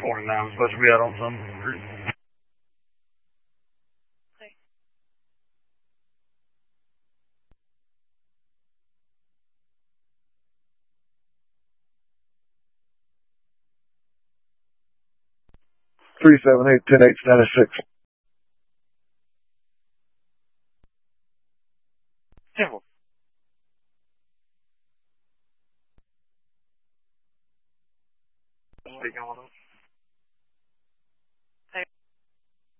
morning now. I'm supposed to be out on some. 378-108-96. Simple. Speaking with them.